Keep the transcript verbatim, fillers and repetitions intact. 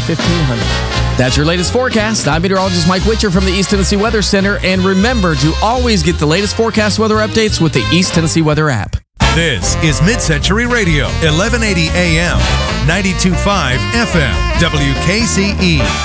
fifteen hundred. That's your latest forecast. I'm meteorologist Mike Witcher from the East Tennessee Weather Center. And remember to always get the latest forecast weather updates with the East Tennessee Weather app. This is Mid-Century Radio, eleven eighty A M, ninety-two point five F M, W K C E.